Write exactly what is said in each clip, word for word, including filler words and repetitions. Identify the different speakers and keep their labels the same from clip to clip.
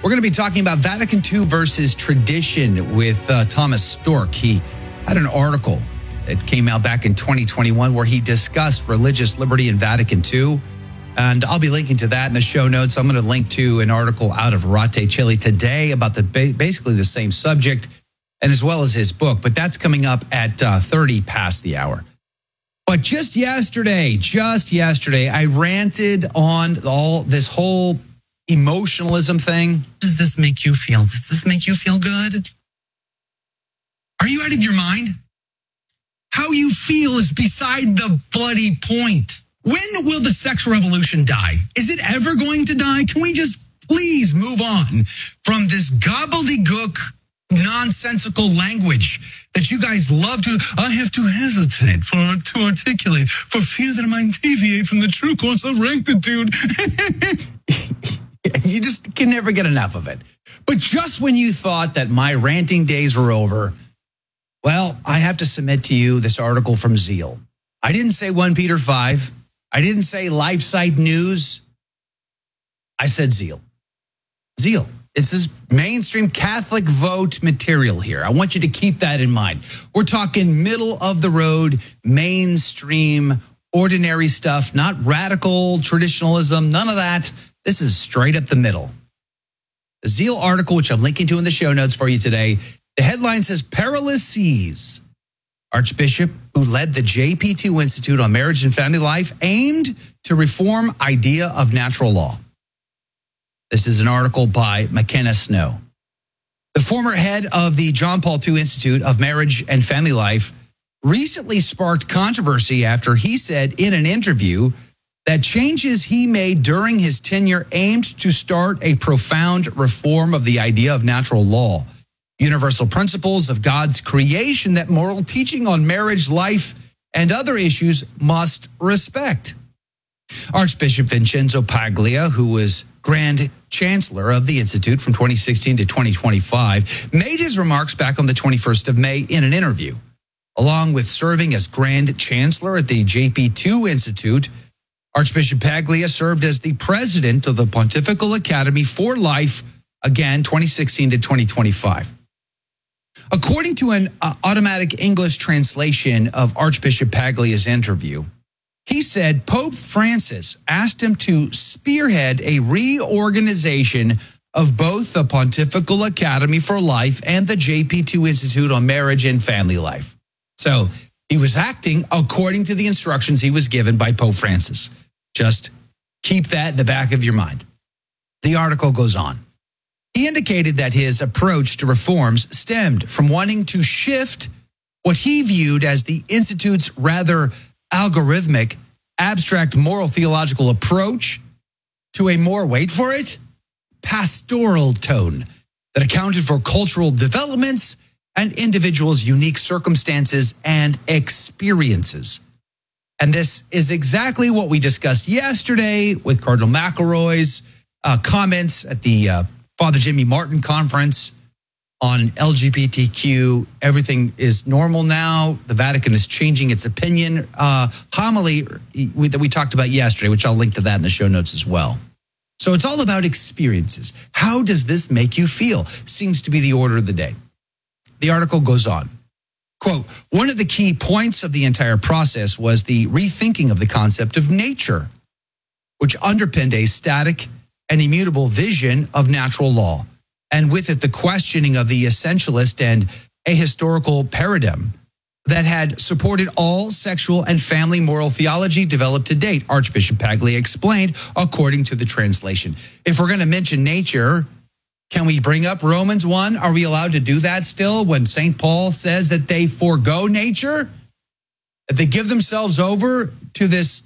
Speaker 1: We're going to be talking about Vatican two versus tradition with uh, Thomas Stork. He had an article that came out back in twenty twenty-one where he discussed religious liberty in Vatican two. And I'll be linking to that in the show notes. I'm going to link to an article out of Rate Chile today about the basically the same subject, and as well as his book. But that's coming up at uh, thirty past the hour. But just yesterday, just yesterday, I ranted on all this whole emotionalism thing.
Speaker 2: Does this make you feel? Does this make you feel good? Are you out of your mind? How you feel is beside the bloody point. When will the sex revolution die? Is it ever going to die? Can we just please move on from this gobbledygook, nonsensical language that you guys love to? I have to hesitate for to articulate for fear that I might deviate from the true course of rectitude.
Speaker 1: You just can never get enough of it. But just when you thought that my ranting days were over, well, I have to submit to you this article from Zeal. I didn't say First Peter five. I didn't say LifeSite News. I said Zeal. Zeal. It's this mainstream Catholic vote material here. I want you to keep that in mind. We're talking middle of the road, mainstream, ordinary stuff, not radical traditionalism, none of that. This is straight up the middle. The Zeal article, which I'm linking to in the show notes for you today, the headline says, Perilous Seas. Archbishop who led the J P two Institute on Marriage and Family Life aimed to reform idea of natural law. This is an article by McKenna Snow. The former head of the John Paul the Second Institute of Marriage and Family Life recently sparked controversy after he said in an interview that changes he made during his tenure aimed to start a profound reform of the idea of natural law, universal principles of God's creation that moral teaching on marriage, life, and other issues must respect. Archbishop Vincenzo Paglia, who was Grand Chancellor of the Institute from twenty sixteen to twenty twenty-five, made his remarks back on the twenty-first of May in an interview. Along with serving as Grand Chancellor at the J P two Institute, Archbishop Paglia served as the president of the Pontifical Academy for Life, again, twenty sixteen to twenty twenty-five. According to an uh, automatic English translation of Archbishop Paglia's interview, he said Pope Francis asked him to spearhead a reorganization of both the Pontifical Academy for Life and the J P two Institute on Marriage and Family Life. So he was acting according to the instructions he was given by Pope Francis. Just keep that in the back of your mind. The article goes on. He indicated that his approach to reforms stemmed from wanting to shift what he viewed as the Institute's rather algorithmic, abstract moral theological approach to a more, wait for it, pastoral tone that accounted for cultural developments and individuals' unique circumstances and experiences. And this is exactly what we discussed yesterday with Cardinal McElroy's uh, comments at the uh, Father Jimmy Martin conference on L G B T Q. Everything is normal now. The Vatican is changing its opinion. Uh, homily that we talked about yesterday, which I'll link to that in the show notes as well. So it's all about experiences. How does this make you feel? Seems to be the order of the day. The article goes on. Quote, one of the key points of the entire process was the rethinking of the concept of nature, which underpinned a static and immutable vision of natural law, and with it the questioning of the essentialist and ahistorical paradigm that had supported all sexual and family moral theology developed to date, Archbishop Paglia explained, according to the translation. If we're going to mention nature, can we bring up Romans one? Are we allowed to do that still when Saint Paul says that they forego nature? That they give themselves over to this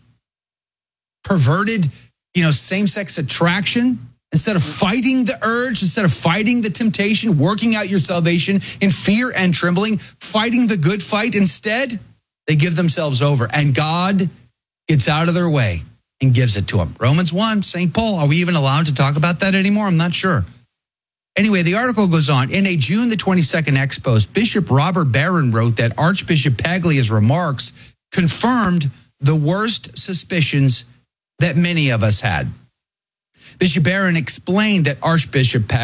Speaker 1: perverted, you know, same-sex attraction? Instead of fighting the urge, instead of fighting the temptation, working out your salvation in fear and trembling, fighting the good fight, instead, they give themselves over. And God gets out of their way and gives it to them. Romans one, Saint Paul, are we even allowed to talk about that anymore? I'm not sure. Anyway, the article goes on. In a June the twenty-second Expos, Bishop Robert Barron wrote that Archbishop Paglia's remarks confirmed the worst suspicions that many of us had. Bishop Barron explained that Archbishop Paglia's